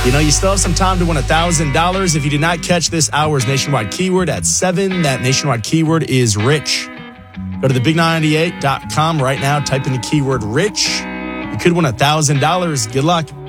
You know, you still have some time to win $1,000 if you did not catch this hour's nationwide keyword at 7. That nationwide keyword is rich. Go to thebig98.com right now. Type in the keyword rich. You could win $1,000. Good luck.